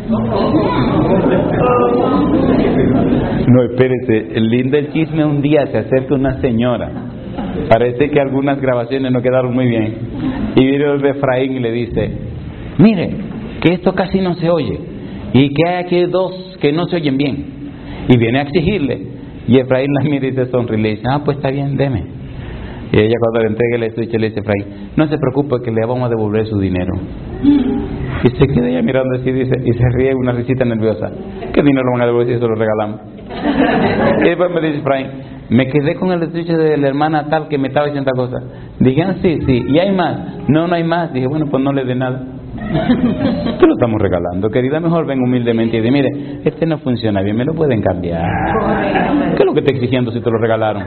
No, espérese, el lindo el chisme. Un día se acerca una señora, parece que algunas grabaciones no quedaron muy bien, y viene el Efraín y le dice, mire, que esto casi no se oye, y que hay aquí dos que no se oyen bien, y viene a exigirle. Y Efraín la mira y se sonríe y le dice, ah, pues está bien, deme. Y ella cuando le entrega el estuche le dice, Efraín, no se preocupe que le vamos a devolver su dinero. Y se queda ella mirando así dice, y se ríe una risita nerviosa. ¿Qué dinero lo van a devolver si eso lo regalamos? Y después me dice Efraín, me quedé con el estuche de la hermana tal que me estaba diciendo esta cosa. Dije, ah, sí, sí, ¿y hay más? No, no hay más. Dije, bueno, pues no le dé nada. Te lo estamos regalando, querida. Mejor ven humildemente y dice, mire, este no funciona bien, me lo pueden cambiar. ¿Qué es lo que está exigiendo si te lo regalaron?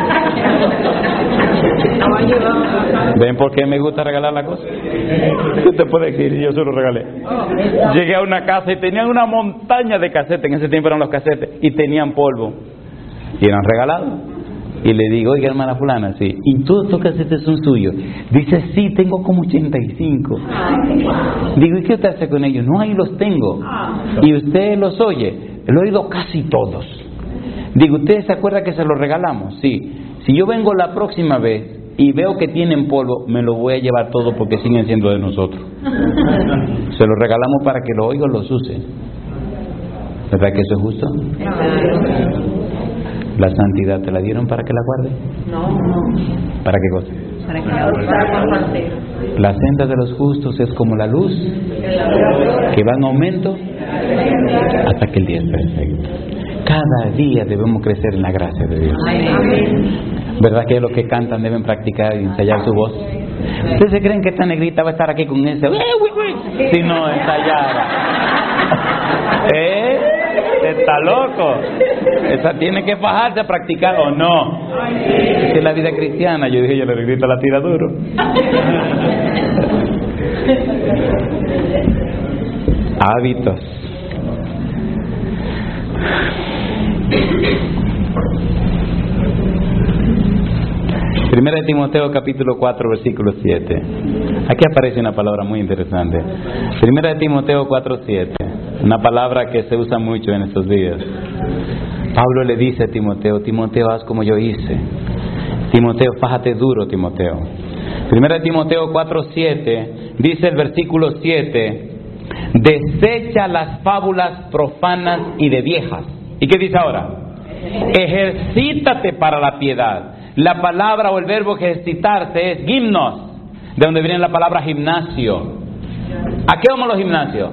¿Ven por qué me gusta regalar la cosa? ¿Qué te puede decir? Yo se lo regalé. Llegué a una casa y tenían una montaña de casetes. En ese tiempo eran los casetes y tenían polvo y eran regalados. Y le digo, oiga, hermana fulana, sí, ¿y todos estos casetes son suyos? Dice, sí, tengo como ochenta y cinco. Digo, ¿y qué usted hace con ellos? No, ahí los tengo. ¿Y usted los oye? Lo he oído casi todos. Digo, ¿usted se acuerda que se los regalamos? Sí. Si yo vengo la próxima vez y veo que tienen polvo, me lo voy a llevar todo porque siguen siendo de nosotros. Se los regalamos para que los oigan, los usen. ¿Verdad que eso es justo? ¿La santidad te la dieron para que la guarde?
No, no.
¿Para qué cosa?
Para que la guarde.
La senda de los justos es como la luz que va en aumento hasta que el día es perfecto. Cada día debemos crecer en la gracia de Dios. ¿Verdad que los que cantan deben practicar y ensayar su voz? ¿Ustedes se creen que esta negrita va a estar aquí con ese? Si no ensayara. ¿Eh? Está loco. Esa tiene que fajarse a practicar o no. Esa es la vida cristiana. Yo dije, yo le grito la tira duro. Hábitos. Primera de Timoteo capítulo cuatro versículo siete. Aquí aparece una palabra muy interesante. Primera de Timoteo cuatro siete. Una palabra que se usa mucho en estos días. Pablo le dice a Timoteo, Timoteo, haz como yo hice. Timoteo, fájate duro, Timoteo. Primera de Timoteo cuatro siete, dice el versículo siete, desecha las fábulas profanas y de viejas. ¿Y qué dice ahora? Ejercítate para la piedad. La palabra o el verbo ejercitarse es gimnos, de donde viene la palabra gimnasio. ¿A qué vamos los gimnasios?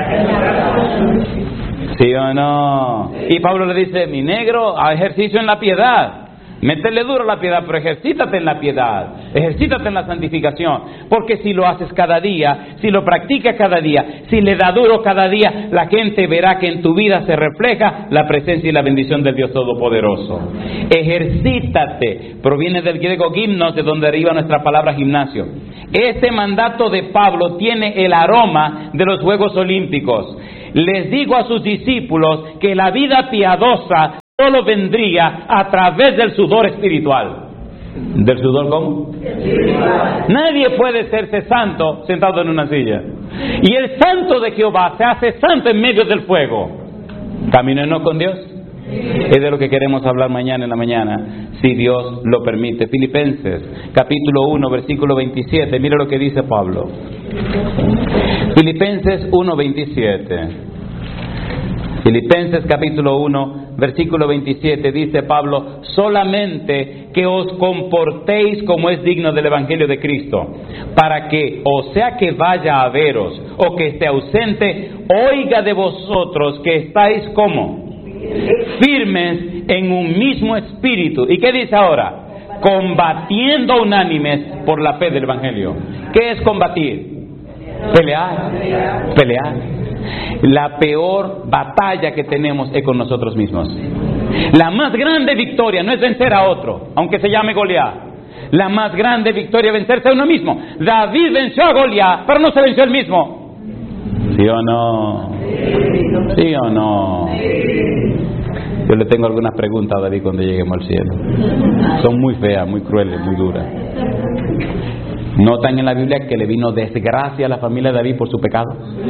¿Sí o no? Y Pablo le dice, mi negro, a ejercicio en la piedad. Métele duro a la piedad, pero ejercítate en la piedad, ejercítate en la santificación, porque si lo haces cada día, si lo practicas cada día, si le da duro cada día, la gente verá que en tu vida se refleja la presencia y la bendición del Dios Todopoderoso. Ejercítate, proviene del griego gimnos, de donde deriva nuestra palabra gimnasio. Este mandato de Pablo tiene el aroma de los Juegos Olímpicos. Les digo a sus discípulos que la vida piadosa solo vendría a través del sudor espiritual. ¿Del sudor cómo? Espiritual. Nadie puede serse santo sentado en una silla. Y el santo de Jehová se hace santo en medio del fuego. ¿Camínenos con Dios? Es de lo que queremos hablar mañana en la mañana, si Dios lo permite. Filipenses, capítulo uno, versículo veintisiete. Mira lo que dice Pablo. Filipenses uno, veintisiete. Filipenses capítulo uno, versículo veintisiete, dice Pablo, solamente que os comportéis como es digno del Evangelio de Cristo, para que, o sea que vaya a veros, o que esté ausente, oiga de vosotros que estáis como firmes en un mismo espíritu. ¿Y qué dice ahora? Combatiendo unánimes por la fe del Evangelio. ¿Qué es combatir? Pelear, pelear. La peor batalla que tenemos es con nosotros mismos. La más grande victoria no es vencer a otro, aunque se llame Goliat. La más grande victoria es vencerse a uno mismo. David venció a Goliat, pero no se venció él mismo. ¿Sí o no? ¿Sí o no? Yo le tengo algunas preguntas a David cuando lleguemos al cielo. Son muy feas, muy crueles, muy duras. ¿Notan en la Biblia que le vino desgracia a la familia de David por su pecado?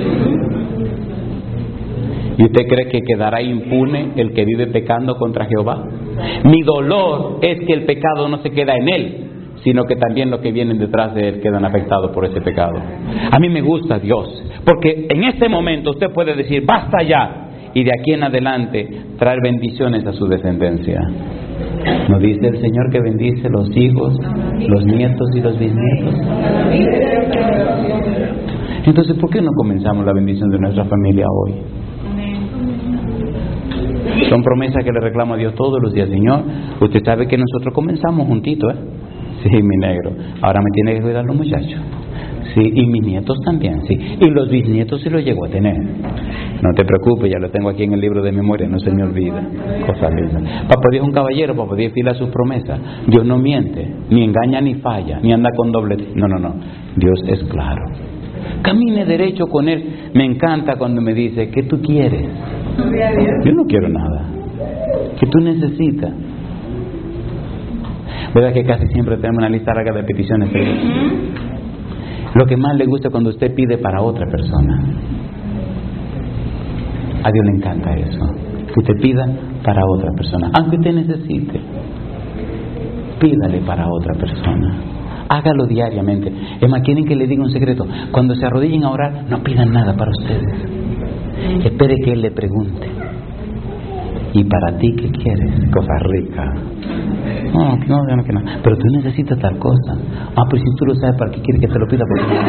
¿Y usted cree que quedará impune el que vive pecando contra Jehová? Mi dolor es que el pecado no se queda en él, sino que también los que vienen detrás de él quedan afectados por ese pecado. A mí me gusta Dios, porque en este momento usted puede decir, basta ya, y de aquí en adelante traer bendiciones a su descendencia. ¿No dice el Señor que bendice los hijos, los nietos y los bisnietos? Entonces, ¿por qué no comenzamos la bendición de nuestra familia hoy? Son promesas que le reclamo a Dios todos los días. Señor, usted sabe que nosotros comenzamos juntitos, ¿eh? Sí, mi negro. Ahora me tiene que cuidar los muchachos. Sí, y mis nietos también, sí. Y los bisnietos sí los llegó a tener. No te preocupes, ya lo tengo aquí en el libro de memoria, no se me olvida. Cosa linda. Papá Dios es un caballero, Papá Dios fila sus promesas. Dios no miente, ni engaña ni falla, ni anda con doble. No, no, no. Dios es claro. Camine derecho con Él. Me encanta cuando me dice, ¿qué tú quieres? Yo no quiero nada. ¿Qué tú necesitas? ¿Verdad que casi siempre tenemos una lista larga de peticiones? Lo que más le gusta cuando usted pide para otra persona. A Dios le encanta eso. Que usted pida para otra persona. Aunque usted necesite, pídale para otra persona. Hágalo diariamente. Es más, quieren que le diga un secreto. Cuando se arrodillen a orar, no pidan nada para ustedes. Espere que Él le pregunte. ¿Y para ti qué quieres? Cosa rica. No, no, no, que no. Pero tú necesitas tal cosa. Ah, pues si tú lo sabes, ¿para qué quieres que te lo pida?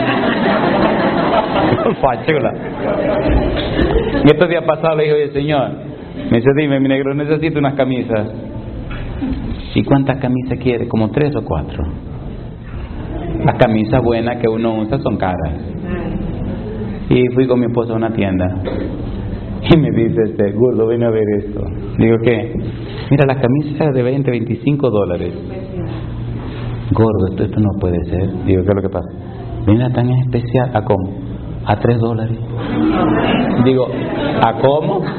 Porque fachula. Y estos días pasados le dije, oye, Señor, me dice, dime, mi negro, necesito unas camisas. ¿Y cuántas camisas quiere? Como tres o cuatro. Las camisas buenas que uno usa son caras. Y fui con mi esposa a una tienda. Y me dice este, gordo, ven a ver esto. Digo, ¿qué? Mira, la camisa de veinte, veinticinco dólares. Gordo, esto, esto no puede ser. Digo, ¿qué es lo que pasa? Mira, tan especial. ¿A cómo? A tres dólares. Digo, ¿a cómo?
No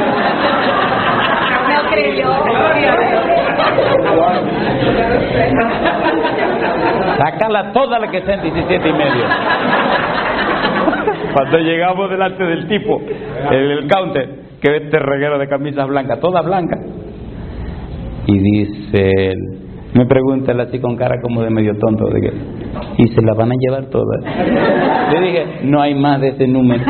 creyó.
Sácala toda la que sea en diecisiete y medio. Cuando llegamos delante del tipo, el, el counter, que ve este reguero de camisas blancas, todas blancas. Y dice él, me pregunta él así con cara como de medio tonto, de que, ¿y se la van a llevar todas? Le dije, no hay más de ese número.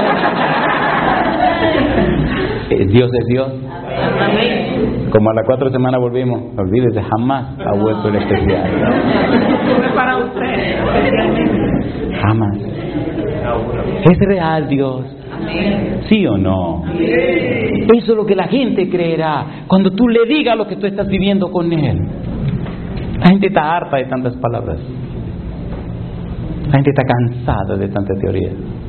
Dios es Dios. Como a las cuatro semanas volvimos, olvídese, jamás ha vuelto el especial.
Para usted,
Jamás. ¿Es real Dios? ¿Sí o no? Eso es lo que la gente creerá cuando tú le digas lo que tú estás viviendo con Él. La gente está harta de tantas palabras. La gente está cansada de tanta teoría.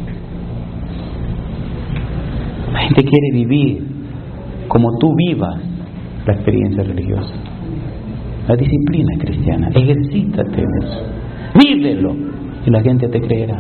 La gente quiere vivir como tú vivas la experiencia religiosa. La disciplina cristiana. Ejercítate en eso. Vívelo. Y la gente te creerá.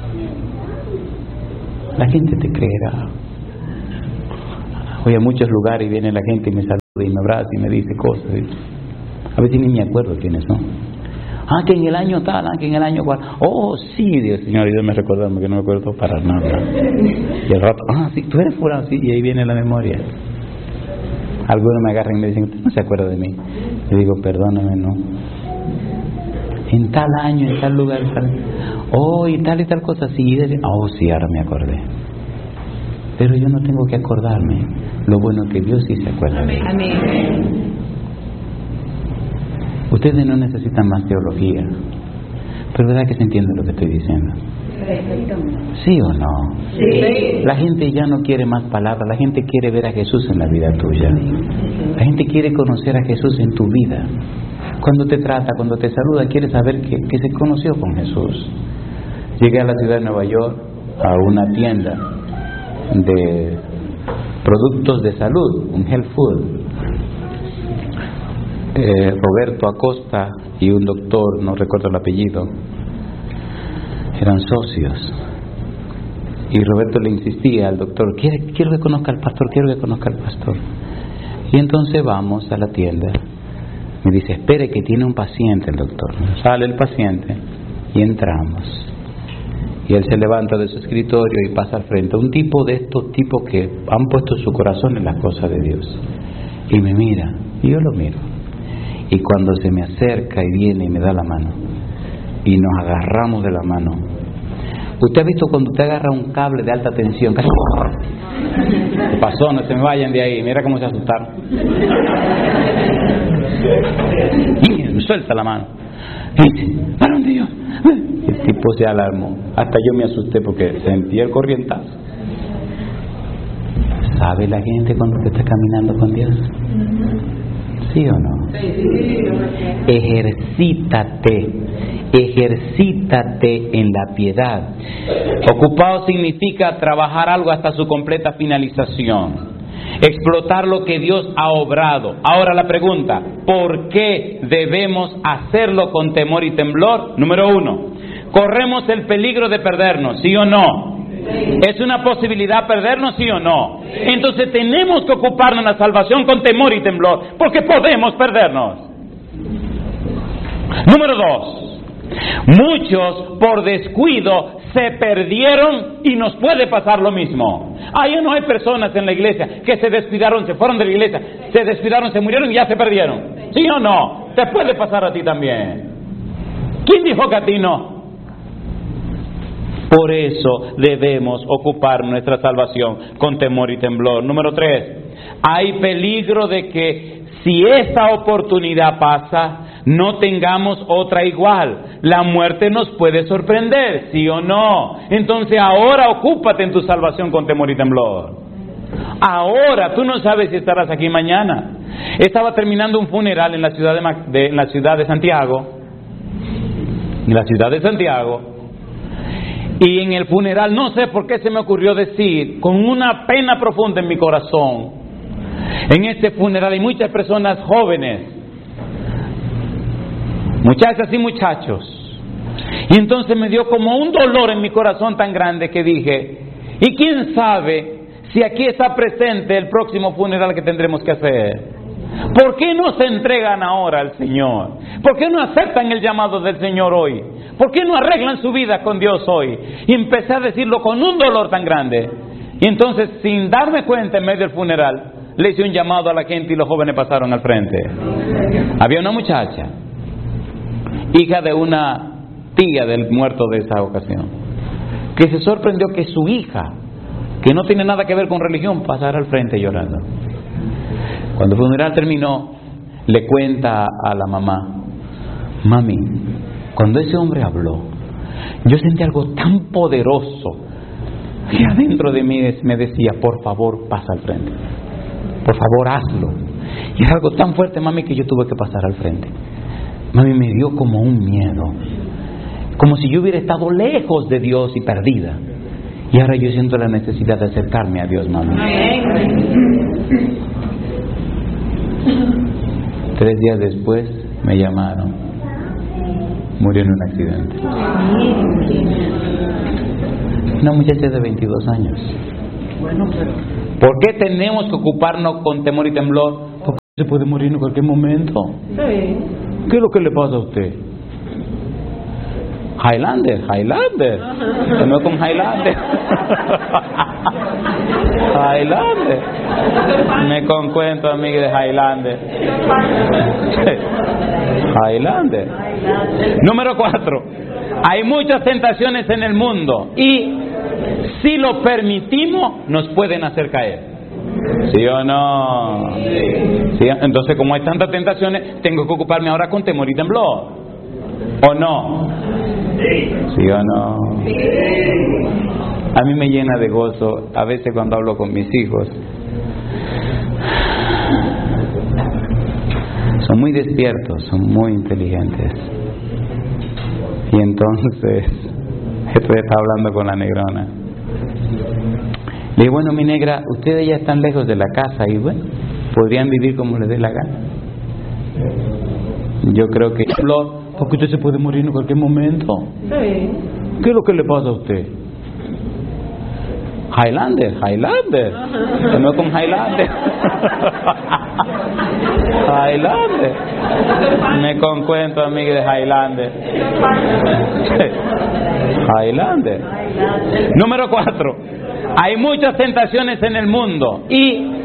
La gente te creerá. Voy a muchos lugares y viene la gente y me saluda y me abraza y me dice cosas. A veces ni me acuerdo quiénes son. Ah, que en el año tal, ah, que en el año cual. Oh, sí, Dios, Señor, y Dios me recordó, que no me acuerdo para nada. Y al rato, ah, sí, tú eres fulano, sí, y ahí viene la memoria. Algunos me agarran y me dicen, ¿usted no se acuerda de mí? Le digo, perdóname, no. En tal año, en tal lugar, tal. Oh, y tal y tal cosa, sí. Y de... Oh, sí, ahora me acordé. Pero yo no tengo que acordarme. Lo bueno es que Dios sí se acuerda de mí.
Amén.
Ustedes no necesitan más teología. Pero verdad que se entiende lo que estoy diciendo. ¿Sí o no?
Sí.
La gente ya no quiere más palabras. La gente quiere ver a Jesús en la vida tuya. La gente quiere conocer a Jesús en tu vida. Cuando te trata, cuando te saluda, quiere saber que, que se conoció con Jesús. Llegué a la ciudad de Nueva York a una tienda de productos de salud, un health food. Eh, Roberto Acosta y un doctor, no recuerdo el apellido, eran socios. Y Roberto le insistía al doctor, quiero, quiero que conozca al pastor, quiero que conozca al pastor. Y entonces vamos a la tienda. Me dice, espere que tiene un paciente el doctor. Sale el paciente y entramos. Y él se levanta de su escritorio y pasa al frente. Un tipo de estos tipos que han puesto su corazón en las cosas de Dios. Y me mira, y yo lo miro. Y cuando se me acerca y viene y me da la mano, y nos agarramos de la mano. ¿Usted ha visto cuando usted agarra un cable de alta tensión? Casi... ¿Qué pasó? No se me vayan de ahí. Mira cómo se asustaron. Y me suelta la mano. Y dice, varón de Dios. El tipo se alarmó. Hasta yo me asusté porque sentí el corrientazo. ¿Sabe la gente cuando usted está caminando con Dios? ¿Sí o no? Ejercítate ejercítate en la piedad. Ocupado significa trabajar algo hasta su completa finalización, explotar lo que Dios ha obrado. Ahora la pregunta, ¿por qué debemos hacerlo con temor y temblor? Número uno, ¿corremos el peligro de perdernos, sí o no? ¿Es una posibilidad perdernos, sí o no? Entonces tenemos que ocuparnos de la salvación con temor y temblor, porque podemos perdernos. Número dos, muchos por descuido se perdieron y nos puede pasar lo mismo. Ahí no hay personas en la iglesia que se descuidaron, se fueron de la iglesia, se descuidaron, se murieron y ya se perdieron. ¿Sí o no? Te puede pasar a ti también. ¿Quién dijo que a ti no? Por eso debemos ocupar nuestra salvación con temor y temblor. Número tres, hay peligro de que si esta oportunidad pasa, no tengamos otra igual. La muerte nos puede sorprender, ¿sí o no? Entonces ahora ocúpate en tu salvación con temor y temblor. Ahora, tú no sabes si estarás aquí mañana. Estaba terminando un funeral en la ciudad de, Ma- de, en la ciudad de Santiago. En la ciudad de Santiago. Y en el funeral, no sé por qué se me ocurrió decir, con una pena profunda en mi corazón, en este funeral hay muchas personas jóvenes, muchachas y muchachos. Y entonces me dio como un dolor en mi corazón tan grande que dije, ¿y quién sabe si aquí está presente el próximo funeral que tendremos que hacer? ¿Por qué no se entregan ahora al Señor? ¿Por qué no aceptan el llamado del Señor hoy? ¿Por qué no arreglan su vida con Dios hoy? Y empecé a decirlo con un dolor tan grande. Y entonces, sin darme cuenta, en medio del funeral, le hice un llamado a la gente y los jóvenes pasaron al frente. Había una muchacha, hija de una tía del muerto de esa ocasión, que se sorprendió que su hija, que no tiene nada que ver con religión, pasara al frente llorando. Cuando el funeral terminó, le cuenta a la mamá, mami, cuando ese hombre habló, yo sentí algo tan poderoso que adentro de mí me decía, por favor, pasa al frente, por favor, hazlo. Y era algo tan fuerte, mami, que yo tuve que pasar al frente. Mami, me dio como un miedo, como si yo hubiera estado lejos de Dios y perdida. Y ahora yo siento la necesidad de acercarme a Dios, mami. Tres días después me llamaron. Murió en un accidente. Una muchacha de veintidós años. ¿Por qué tenemos que ocuparnos con temor y temblor? Porque se puede morir en cualquier momento. ¿Qué es lo que le pasa a usted? Highlander, Highlander. No con Highlander. Highlander. Me concuento, amigo, de Highlander. Highlander. Número cuatro. Hay muchas tentaciones en el mundo y si lo permitimos nos pueden hacer caer. ¿Sí o no? ¿Sí? Entonces, como hay tantas tentaciones, tengo que ocuparme ahora con temor y temblor. ¿O no? ¿Sí o no? A mí me llena de gozo a veces cuando hablo con mis hijos. Son muy despiertos, son muy inteligentes. Y entonces estoy hablando con la negrona. Le digo, bueno, mi negra, ustedes ya están lejos de la casa y bueno, podrían vivir como les dé la gana. Yo creo que porque usted se puede morir en cualquier momento. Sí. ¿Qué es lo que le pasa a usted? Highlander, Highlander. No con Highlander. Highlander. Me concuento, amigo, de Highlander. Highlander. Número cuatro. Hay muchas tentaciones en el mundo y